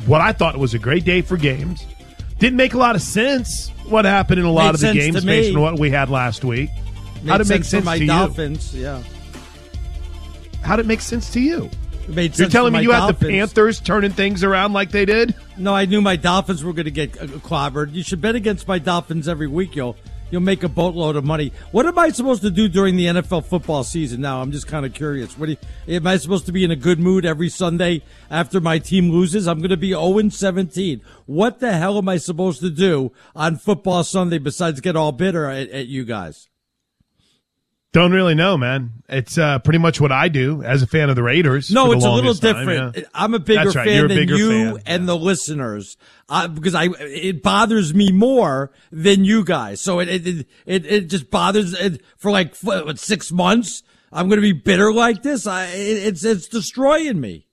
what I thought was a great day for games. Didn't make a lot of sense what happened in a lot of the games based on what we had last week. How did it make sense to you? Dolphins, yeah. How did it make sense to you? It made sense. You're telling me you Dolphins. had the Panthers turning things around like they did? No, I knew my Dolphins were going to get clobbered. You should bet against my Dolphins every week. You'll make a boatload of money. What am I supposed to do during the NFL football season now? I'm just kind of curious. Am I supposed to be in a good mood every Sunday after my team loses? I'm going to be 0-17. What the hell am I supposed to do on football Sunday besides get all bitter at you guys? Don't really know, man. It's pretty much what I do as a fan of the Raiders. No, it's a little different. Yeah. I'm a bigger fan than you and the listeners because it bothers me more than you guys. So it just bothers for like 6 months. I'm going to be bitter like this. It's destroying me.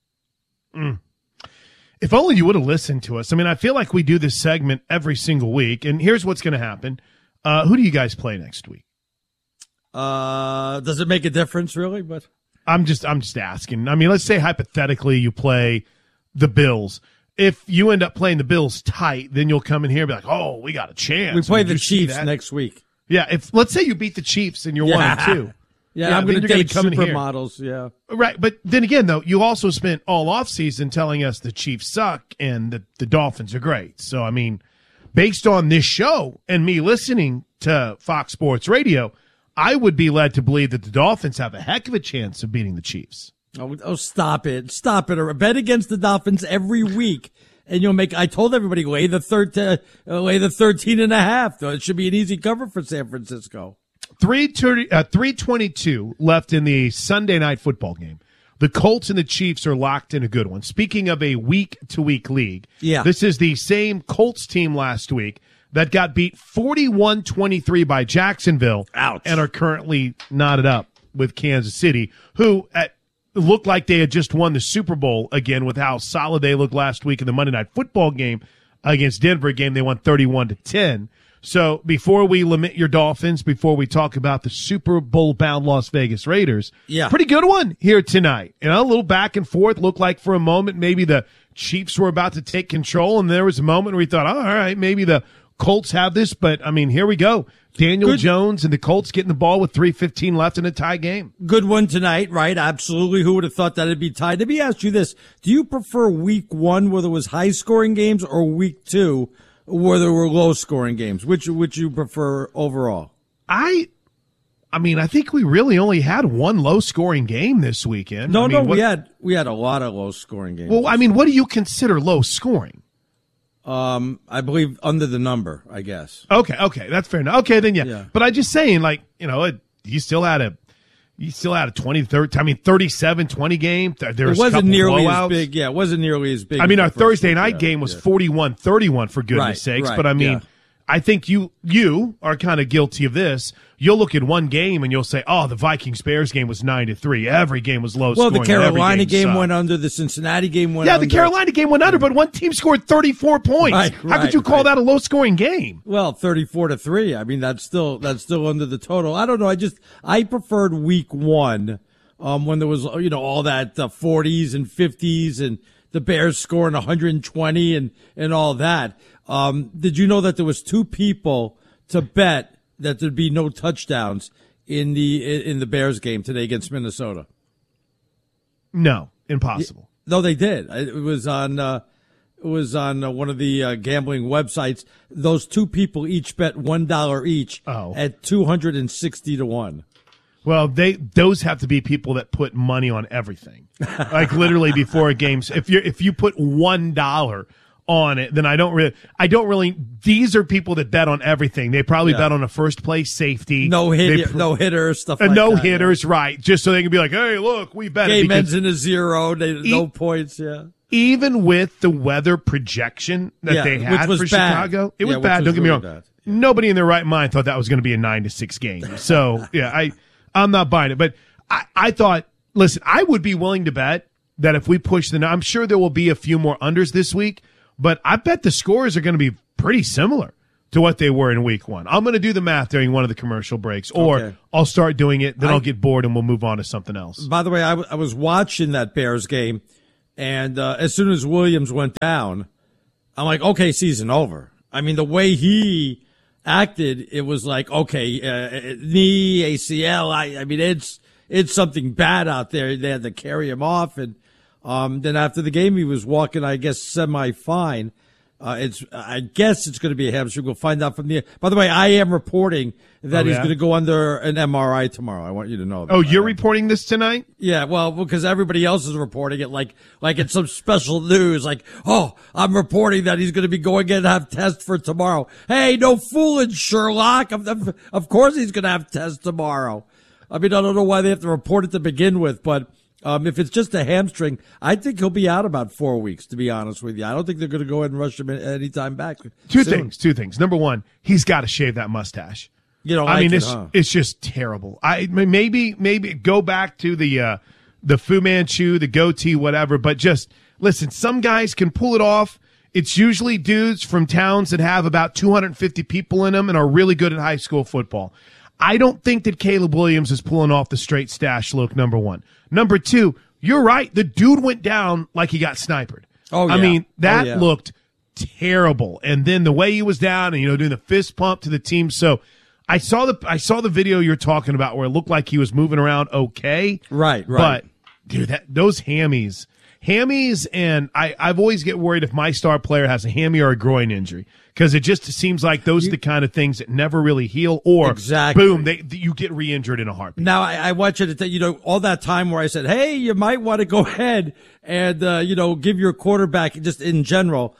If only you would have listened to us. I mean, I feel like we do this segment every single week, and here's what's going to happen. Who do you guys play next week? Does it make a difference, really? But I'm just asking. I mean, let's say hypothetically you play the Bills. If you end up playing the Bills tight, then you'll come in here and be like, "Oh, we got a chance." We play the Chiefs next week. Yeah, if let's say you beat the Chiefs and you're 1-2. Yeah, I'm going to date supermodels. Yeah, right. But then again, though, you also spent all offseason telling us the Chiefs suck and the Dolphins are great. So, I mean, based on this show and me listening to Fox Sports Radio, I would be led to believe that the Dolphins have a heck of a chance of beating the Chiefs. Oh, stop it. Stop it. Or bet against the Dolphins every week, and you'll make – I told everybody, lay the 13.5. It should be an easy cover for San Francisco. 3:22 left in the Sunday night football game. The Colts and the Chiefs are locked in a good one. Speaking of a week-to-week league, this is the same Colts team last week that got beat 41-23 by Jacksonville. Ouch. And are currently knotted up with Kansas City, who looked like they had just won the Super Bowl again with how solid they looked last week in the Monday Night Football game against Denver game. They won 31-10. So before we lament your Dolphins, before we talk about the Super Bowl-bound Las Vegas Raiders, pretty good one here tonight. You know, a little back and forth. Looked like for a moment maybe the Chiefs were about to take control, and there was a moment where we thought, all right, maybe the Colts have this. But, I mean, here we go. Daniel Jones and the Colts getting the ball with 3:15 left in a tie game. Good one tonight, right? Absolutely. Who would have thought that it'd be tied? Let me ask you this. Do you prefer week one where there was high-scoring games or week two where there were low-scoring games? Which you prefer overall? I mean, I think we really only had one low-scoring game this weekend. We had a lot of low-scoring games. Well, I mean, what do you consider low-scoring? I believe under the number, I guess. Okay, that's fair enough. Okay, then yeah. But I'm just saying, like, you know, you still had a 37-20 game. There was it wasn't nearly blowouts. As big. Yeah, it wasn't nearly as big. I mean, our Thursday night game was 41-31 for goodness sakes. Right, but I mean, I think you are kind of guilty of this. You'll look at one game and you'll say, "Oh, the Vikings-Bears game was 9-3. Every game was low scoring." Well, the Carolina game went under. The Cincinnati game went under. Yeah, the Carolina game went under, but one team scored 34 points. How could you call that a low-scoring game? Well, 34-3. I mean, that's still under the total. I don't know. I preferred week one when there was all that 40s and 50s and the Bears scoring 120 and all that. Did you know that there was two people to bet that there'd be no touchdowns in the Bears game today against Minnesota? No, impossible. No, they did. It was on one of the gambling websites. Those two people each bet $1 each at 260-1. Well, those have to be people that put money on everything, like literally before a game. If you put $1 on it, then I don't really. These are people that bet on everything. They probably bet on a first place safety, no hitters, stuff like that. No hitters, right? Just so they can be like, hey, look, we bet. Game ends in a 0. No points. Yeah. Even with the weather projection that they had for Chicago, it was bad. Don't get me wrong. Bad. Yeah. Nobody in their right mind thought that was going to be a 9-6 game. So yeah, I'm not buying it. But I thought, listen, I would be willing to bet that if we push I'm sure there will be a few more unders this week. But I bet the scores are going to be pretty similar to what they were in week one. I'm going to do the math during one of the commercial breaks, or I'll start doing it, then I'll get bored and we'll move on to something else. By the way, I was watching that Bears game, And as soon as Williams went down, I'm like, okay, season over. I mean, the way he acted, it was like, okay, knee, ACL. I mean, it's something bad out there. They had to carry him off. And then after the game, he was walking, I guess, semi-fine. I guess it's going to be a hamstring. We'll find out from by the way, I am reporting that he's going to go under an MRI tomorrow. I want you to know that. Oh, you're reporting this tonight? Yeah, well, because everybody else is reporting it like it's some special news. Like, oh, I'm reporting that he's going to be going in to have tests for tomorrow. Hey, no fooling, Sherlock. Of course he's going to have tests tomorrow. I mean, I don't know why they have to report it to begin with, but if it's just a hamstring, I think he'll be out about 4 weeks, to be honest with you. I don't think they're going to go ahead and rush him anytime back. Two things. Number one, he's got to shave that mustache. You know, it's just terrible. Maybe go back to the Fu Manchu, the goatee, whatever. But just listen, some guys can pull it off. It's usually dudes from towns that have about 250 people in them and are really good at high school football. I don't think that Caleb Williams is pulling off the straight stash look, number one. Number two, you're right. The dude went down like he got sniped. Oh, yeah. I mean, that looked terrible. And then the way he was down and, doing the fist pump to the team. So I saw the video you're talking about where it looked like he was moving around okay. Right. But, dude, those hammies, and I've always get worried if my star player has a hammy or a groin injury. Because it just seems like those are the kind of things that never really heal, or boom, you get re-injured in a heartbeat. Now, I want you to tell, all that time where I said, hey, you might want to go ahead and, give your quarterback, just in general,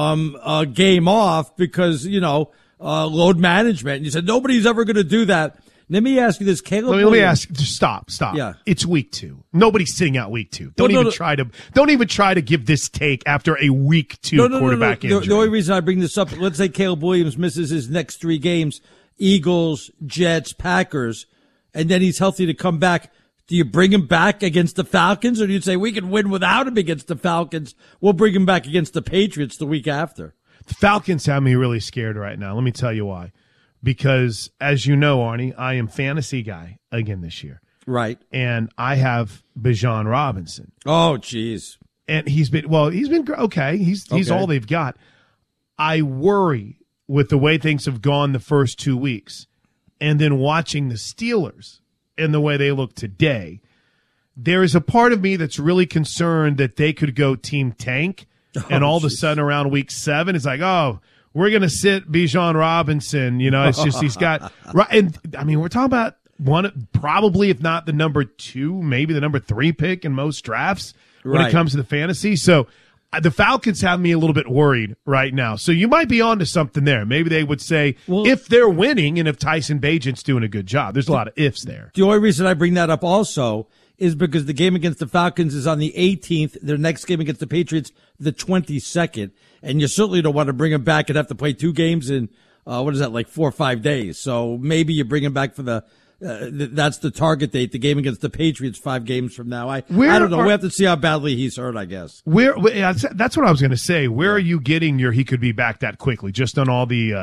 a game off because, load management. And you said, nobody's ever going to do that. Let me ask you this, Caleb. Let me ask. Stop. Yeah. It's week 2. Nobody's sitting out week 2. Don't even try to give this take after a week 2 quarterback injury. The only reason I bring this up, let's say Caleb Williams misses his next 3 games, Eagles, Jets, Packers, and then he's healthy to come back. Do you bring him back against the Falcons, or do you say we can win without him against the Falcons? We'll bring him back against the Patriots the week after. The Falcons have me really scared right now. Let me tell you why. Because, as you know, Arnie, I am fantasy guy again this year. Right. And I have Bijan Robinson. Oh, jeez. And he's been okay. He's all they've got. I worry with the way things have gone the first 2 weeks. And then watching the Steelers and the way they look today, there is a part of me that's really concerned that they could go team tank. And all of a sudden around week 7, it's like, oh, we're going to sit Bijan Robinson. It's just he's got right. And I mean, we're talking about one, probably if not the number 2, maybe the number 3 pick in most drafts when it comes to the fantasy. So the Falcons have me a little bit worried right now. So you might be onto something there. Maybe they would say if they're winning and if Tyson Bagent's doing a good job. There's a lot of ifs there. The only reason I bring that up also is because the game against the Falcons is on the 18th. Their next game against the Patriots, the 22nd. And you certainly don't want to bring him back and have to play 2 games in, 4 or 5 days. So maybe you bring him back for that's the target date, the game against the Patriots 5 games from now. I don't know. We have to see how badly he's hurt, I guess. That's what I was going to say. Where are you getting he could be back that quickly? Just on all the,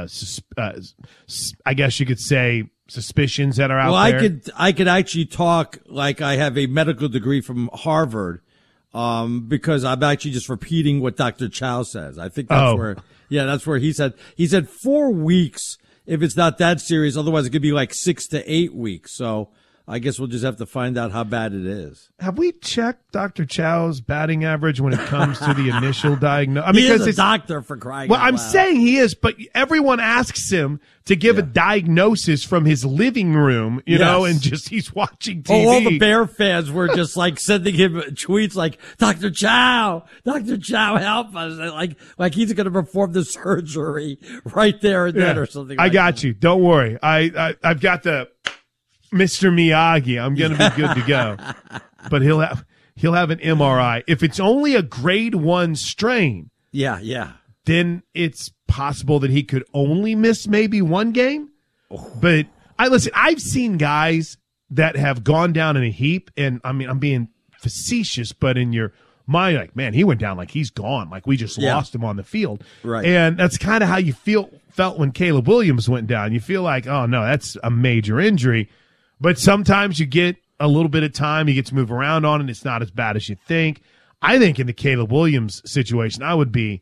I guess you could say, suspicions that are out there? Well, I could actually talk like I have a medical degree from Harvard. Because I'm actually just repeating what Dr. Chow says. I think that's where he said 4 weeks if it's not that serious. Otherwise, it could be like 6 to 8 weeks. So I guess we'll just have to find out how bad it is. Have we checked Dr. Chow's batting average when it comes to the initial diagnosis? He is a doctor, for crying out loud. I'm saying he is, but everyone asks him to give a diagnosis from his living room, you know, and just he's watching TV. All the Bear fans were just like sending him tweets like, Dr. Chow, help us. Like he's going to perform the surgery right there and then or something like that. I got you. Don't worry. I've got the Mr. Miyagi. I'm going to be good to go. But he'll have an MRI. If it's only a grade 1 strain. Yeah. Then it's possible that he could only miss maybe 1 game. But I've seen guys that have gone down in a heap, and I mean, I'm being facetious, but in your mind, like, man, he went down like he's gone, like we just lost him on the field. Right. And that's kind of how you felt when Caleb Williams went down. You feel like, oh no, that's a major injury. But sometimes you get a little bit of time, you get to move around on it, it's not as bad as you think. I think in the Caleb Williams situation, I would be